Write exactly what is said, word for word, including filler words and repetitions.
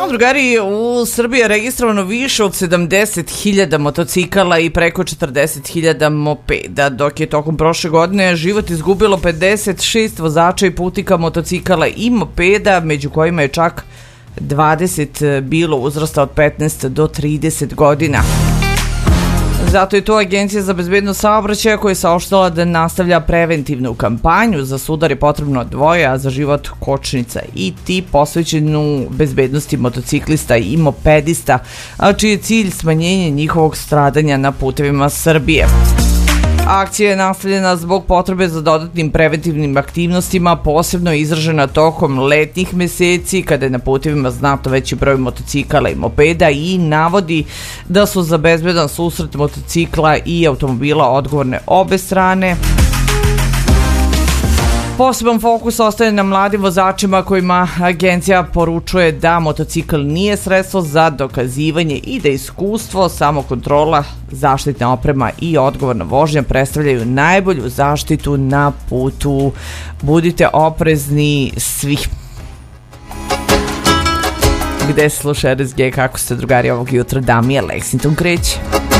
Znamo, drugari, u Srbiji je registrovano više od sedamdeset hiljada motocikala i preko četrdeset hiljada mopeda, dok je tokom prošle godine život izgubilo pedeset šest vozača i putnika motocikala i mopeda, među kojima je čak dvadeset bilo uzrasta od petnaest do trideset godina. Zato je to Agencija za bezbednost saobraćaja koja je saopštila da nastavlja preventivnu kampanju. Za sudar je potrebno dvoje, a za život kočnica i ti posvećenu bezbednosti motociklista i mopedista, a čiji je cilj smanjenje njihovog stradanja na putevima Srbije. Akcija je nastavljena zbog potrebe za dodatnim preventivnim aktivnostima, posebno izražena tokom letnjih meseci, kada je na putevima znatno veći broj motocikala i mopeda, i navodi da su za bezbedan susret motocikla i automobila odgovorne obe strane. Poseban fokus ostaje na mladim vozačima kojima agencija poručuje da motocikl nije sredstvo za dokazivanje i da iskustvo, samokontrola, zaštitna oprema i odgovorna vožnja predstavljaju najbolju zaštitu na putu. Budite oprezni svi. Gde sluša R S G, kako ste, drugari, ovog jutra? Damija Lexington kreće.